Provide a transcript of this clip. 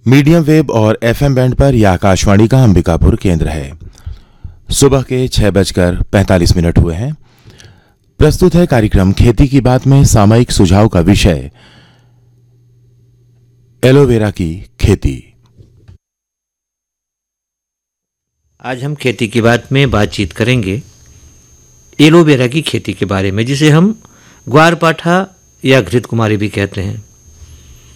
Medium wave और FM band पर यह आकाशवाणी का अंबिकापुर केंद्र है। सुबह के 6:45 हुए हैं। प्रस्तुत है कार्यक्रम खेती की बात में सामयिक सुझाव का विषय एलोवेरा की खेती। आज हम खेती की बात में बातचीत करेंगे एलोवेरा की खेती के बारे में, जिसे हम ग्वारपाठा या घृत कुमारी भी कहते हैं।